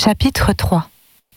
Chapitre 3.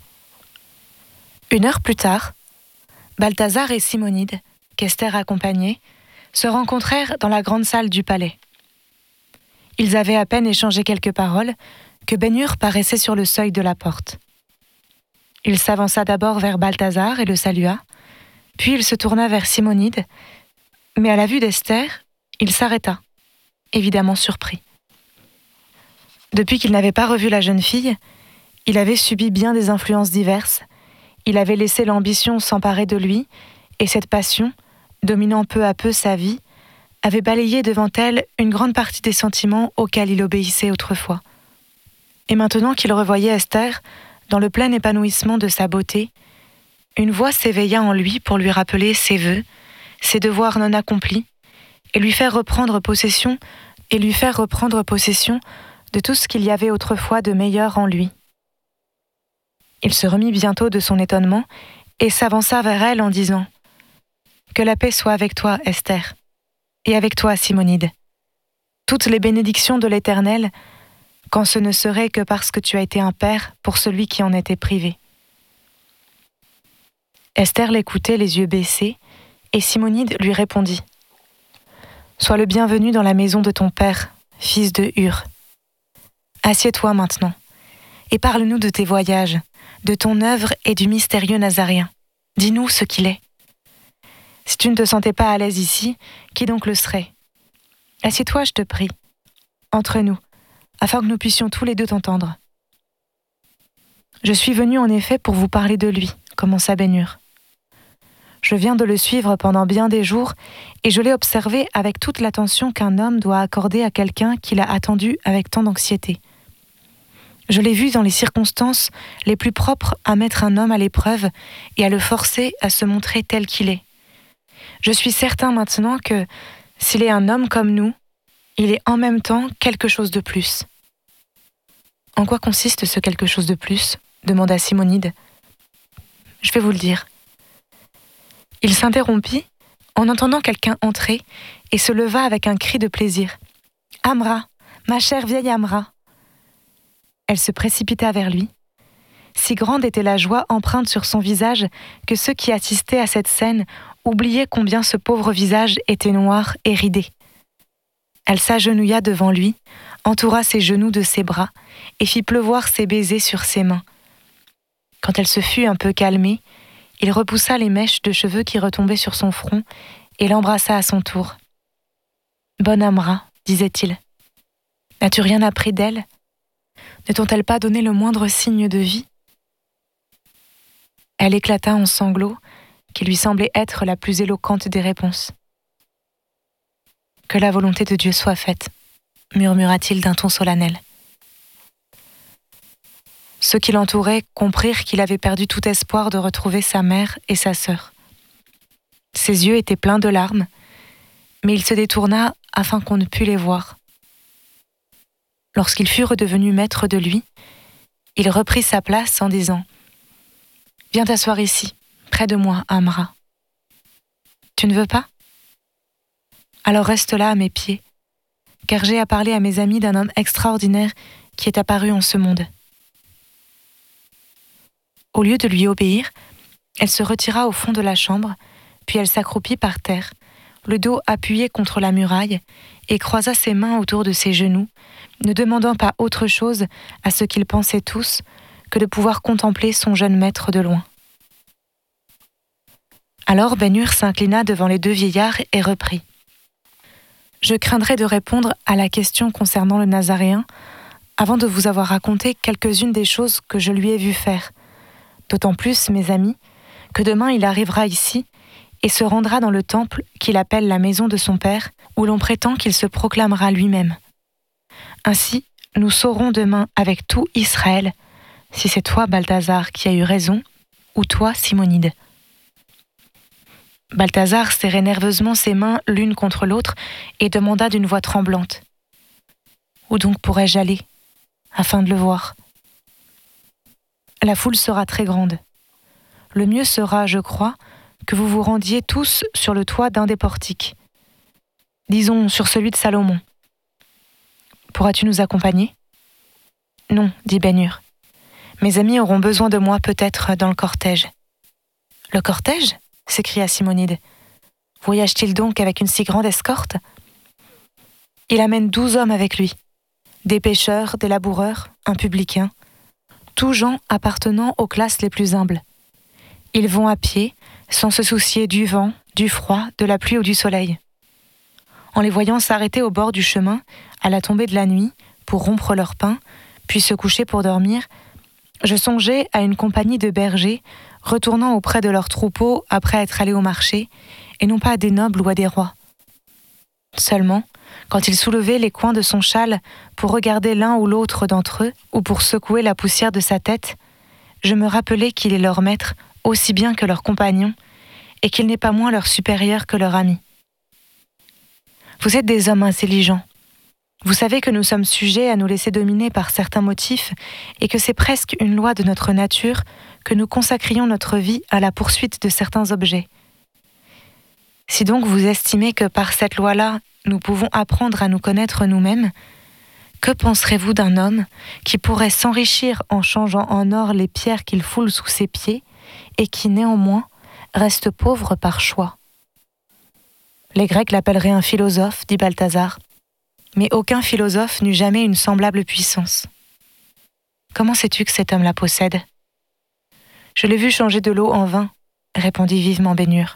Une heure plus tard, Balthazar et Simonide, qu'Esther accompagnait, se rencontrèrent dans la grande salle du palais. Ils avaient à peine échangé quelques paroles que Ben-Hur paraissait sur le seuil de la porte. Il s'avança d'abord vers Balthazar et le salua, puis il se tourna vers Simonide, mais à la vue d'Esther, il s'arrêta, évidemment surpris. Depuis qu'il n'avait pas revu la jeune fille, il avait subi bien des influences diverses, il avait laissé l'ambition s'emparer de lui, et cette passion, dominant peu à peu sa vie, avait balayé devant elle une grande partie des sentiments auxquels il obéissait autrefois. Et maintenant qu'il revoyait Esther, dans le plein épanouissement de sa beauté, une voix s'éveilla en lui pour lui rappeler ses vœux, ses devoirs non accomplis, et lui faire reprendre possession de tout ce qu'il y avait autrefois de meilleur en lui. Il se remit bientôt de son étonnement et s'avança vers elle en disant « Que la paix soit avec toi, Esther, et avec toi, Simonide. Toutes les bénédictions de l'Éternel, quand ce ne serait que parce que tu as été un père pour celui qui en était privé. » Esther l'écoutait les yeux baissés, et Simonide lui répondit « Sois le bienvenu dans la maison de ton père, fils de Hur. Assieds-toi maintenant, et parle-nous de tes voyages, de ton œuvre et du mystérieux Nazaréen. Dis-nous ce qu'il est. Si tu ne te sentais pas à l'aise ici, qui donc le serait? Assieds-toi, je te prie, entre nous, afin que nous puissions tous les deux t'entendre. » « Je suis venu en effet pour vous parler de lui, » commença Ben-Hur. « Je viens de le suivre pendant bien des jours, et je l'ai observé avec toute l'attention qu'un homme doit accorder à quelqu'un qu'il a attendu avec tant d'anxiété. Je l'ai vu dans les circonstances les plus propres à mettre un homme à l'épreuve et à le forcer à se montrer tel qu'il est. Je suis certain maintenant que, s'il est un homme comme nous, il est en même temps quelque chose de plus. » « En quoi consiste ce quelque chose de plus ?» demanda Simonide. « Je vais vous le dire. » Il s'interrompit en entendant quelqu'un entrer et se leva avec un cri de plaisir. « Amra, ma chère vieille Amra !» Elle se précipita vers lui. Si grande était la joie empreinte sur son visage que ceux qui assistaient à cette scène oubliaient combien ce pauvre visage était noir et ridé. Elle s'agenouilla devant lui, entoura ses genoux de ses bras et fit pleuvoir ses baisers sur ses mains. Quand elle se fut un peu calmée, il repoussa les mèches de cheveux qui retombaient sur son front et l'embrassa à son tour. « Bonne Amra, disait-il, n'as-tu rien appris d'elle? Ne t'ont-elles pas donné le moindre signe de vie ?» Elle éclata en sanglots qui lui semblaient être la plus éloquente des réponses. « Que la volonté de Dieu soit faite, » murmura-t-il d'un ton solennel. Ceux qui l'entouraient comprirent qu'il avait perdu tout espoir de retrouver sa mère et sa sœur. Ses yeux étaient pleins de larmes, mais il se détourna afin qu'on ne pût les voir. Lorsqu'il fut redevenu maître de lui, il reprit sa place en disant « Viens t'asseoir ici, près de moi, Amra. Tu ne veux pas? Alors reste là à mes pieds, car j'ai à parler à mes amis d'un homme extraordinaire qui est apparu en ce monde. » Au lieu de lui obéir, elle se retira au fond de la chambre, puis elle s'accroupit par terre, le dos appuyé contre la muraille, et croisa ses mains autour de ses genoux, ne demandant pas autre chose à ce qu'ils pensaient tous que de pouvoir contempler son jeune maître de loin. Alors Ben-Hur s'inclina devant les deux vieillards et reprit. « Je craindrais de répondre à la question concernant le Nazaréen avant de vous avoir raconté quelques-unes des choses que je lui ai vu faire. D'autant plus, mes amis, que demain il arrivera ici et se rendra dans le temple qu'il appelle la maison de son père, où l'on prétend qu'il se proclamera lui-même. Ainsi, nous saurons demain avec tout Israël si c'est toi, Balthazar, qui as eu raison, ou toi, Simonide. » Balthazar serrait nerveusement ses mains l'une contre l'autre et demanda d'une voix tremblante. « Où donc pourrais-je aller, afin de le voir ? La foule sera très grande. Le mieux sera, je crois, que vous vous rendiez tous sur le toit d'un des portiques. Disons sur celui de Salomon. Pourras-tu nous accompagner ? » « Non, dit Ben-Hur. Mes amis auront besoin de moi peut-être dans le cortège. » « Le cortège ?» s'écria Simonide. « Voyage-t-il donc avec une si grande escorte ?»« Il amène 12 hommes avec lui. Des pêcheurs, des laboureurs, un publicain. Tous gens appartenant aux classes les plus humbles. Ils vont à pied, sans se soucier du vent, du froid, de la pluie ou du soleil. En les voyant s'arrêter au bord du chemin, à la tombée de la nuit, pour rompre leur pain, puis se coucher pour dormir, je songeais à une compagnie de bergers retournant auprès de leurs troupeaux après être allés au marché, et non pas à des nobles ou à des rois. Seulement, quand il soulevait les coins de son châle pour regarder l'un ou l'autre d'entre eux, ou pour secouer la poussière de sa tête, je me rappelais qu'il est leur maître aussi bien que leur compagnon, et qu'il n'est pas moins leur supérieur que leur ami. Vous êtes des hommes intelligents. Vous savez que nous sommes sujets à nous laisser dominer par certains motifs et que c'est presque une loi de notre nature que nous consacrions notre vie à la poursuite de certains objets. Si donc vous estimez que par cette loi-là, nous pouvons apprendre à nous connaître nous-mêmes, que penserez-vous d'un homme qui pourrait s'enrichir en changeant en or les pierres qu'il foule sous ses pieds et qui, néanmoins, reste pauvre par choix ? Les Grecs l'appelleraient un philosophe, dit Balthazar. Mais aucun philosophe n'eut jamais une semblable puissance. Comment sais-tu que cet homme la possède ? Je l'ai vu changer de l'eau en vin, répondit vivement Bénure.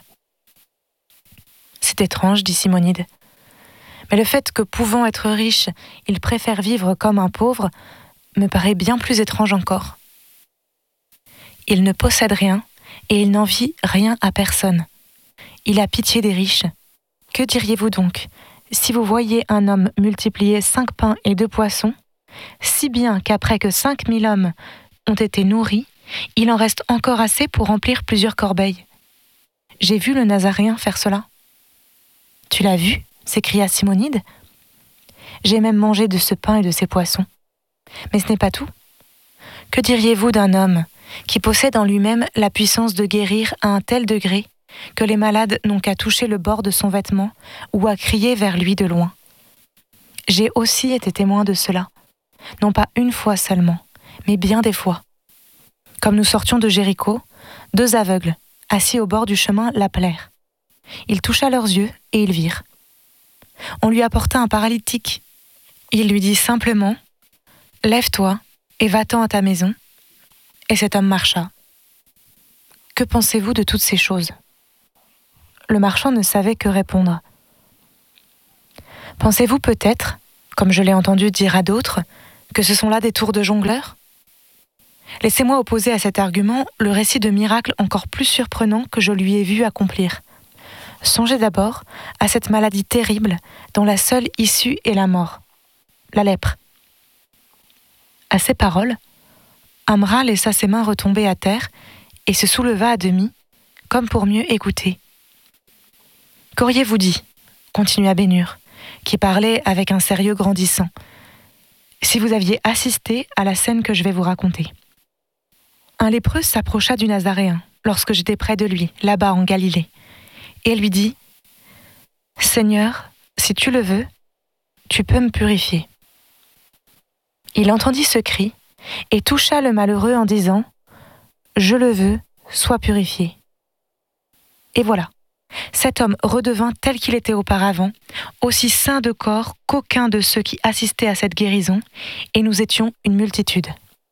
C'est étrange, dit Simonide. Mais le fait que, pouvant être riche, il préfère vivre comme un pauvre, me paraît bien plus étrange encore. Il ne possède rien, et il n'envie rien à personne. Il a pitié des riches. Que diriez-vous donc si vous voyiez un homme multiplier 5 pains et 2 poissons, si bien qu'après que 5000 hommes ont été nourris, il en reste encore assez pour remplir plusieurs corbeilles. J'ai vu le Nazaréen faire cela. « Tu l'as vu ?» s'écria Simonide. « J'ai même mangé de ce pain et de ces poissons. Mais ce n'est pas tout. Que diriez-vous d'un homme qui possède en lui-même la puissance de guérir à un tel degré que les malades n'ont qu'à toucher le bord de son vêtement ou à crier vers lui de loin. J'ai aussi été témoin de cela, non pas une fois seulement, mais bien des fois. Comme nous sortions de Jéricho, 2 aveugles, assis au bord du chemin, l'appelèrent. Il toucha leurs yeux et ils virent. On lui apporta un paralytique. Il lui dit simplement « Lève-toi et va-t'en à ta maison », et cet homme marcha. Que pensez-vous de toutes ces choses ? Le marchand ne savait que répondre. Pensez-vous peut-être, comme je l'ai entendu dire à d'autres, que ce sont là des tours de jongleurs ? Laissez-moi opposer à cet argument le récit de miracles encore plus surprenants que je lui ai vu accomplir. Songez d'abord à cette maladie terrible dont la seule issue est la mort, la lèpre. À ces paroles, Amra laissa ses mains retomber à terre et se souleva à demi, comme pour mieux écouter. « Qu'auriez-vous dit ?» continua Bénure, qui parlait avec un sérieux grandissant, « si vous aviez assisté à la scène que je vais vous raconter. Un lépreux s'approcha du Nazaréen, lorsque j'étais près de lui, là-bas en Galilée, et lui dit « Seigneur, si tu le veux, tu peux me purifier. » Il entendit ce cri et toucha le malheureux en disant « Je le veux, sois purifié. » Et voilà. Cet homme redevint tel qu'il était auparavant, aussi sain de corps qu'aucun de ceux qui assistaient à cette guérison, et nous étions une multitude.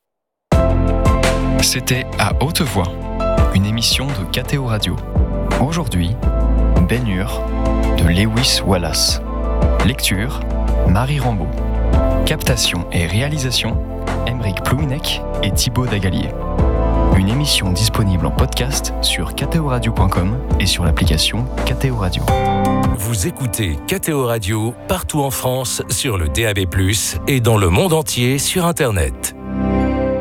C'était À Haute Voix, une émission de KTO Radio. Aujourd'hui, Bénure de Lewis Wallace. Lecture, Marie Rambaud. Captation et réalisation, Aymeric Plouinec et Thibaut Dagalier. Une émission disponible en podcast sur ktoradio.com et sur l'application KTO Radio. Vous écoutez KTO Radio partout en France sur le DAB+, et dans le monde entier sur Internet.